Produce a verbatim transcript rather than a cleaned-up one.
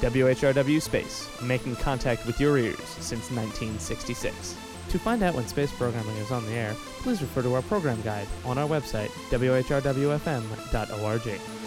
W H R W Space, making contact with your ears since nineteen sixty-six. To find out when space programming is on the air, please refer to our program guide on our website, w h r w f m dot org.